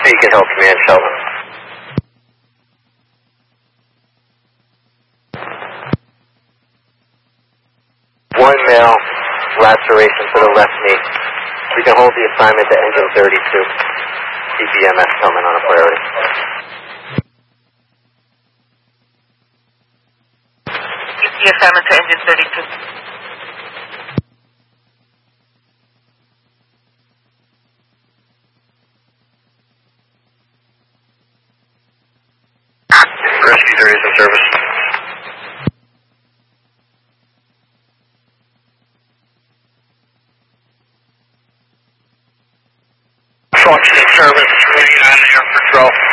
Beacon Hill Command, Sheldon. One male, laceration to the left knee. We can hold the assignment to engine 32. CBMS coming on a priority. The assignment to engine 32. Rescue 30 is in service. Fox in service, waiting on there for 12.